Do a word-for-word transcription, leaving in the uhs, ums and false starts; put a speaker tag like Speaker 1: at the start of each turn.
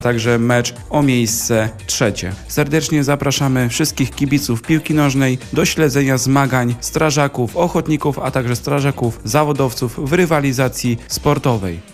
Speaker 1: także mecz o miejsce trzecie. Serdecznie zapraszamy wszystkich kibiców piłki nożnej do śledzenia zmagań strażaków, ochotników, a także strażaków zawodowców w rywalizacji sportowej.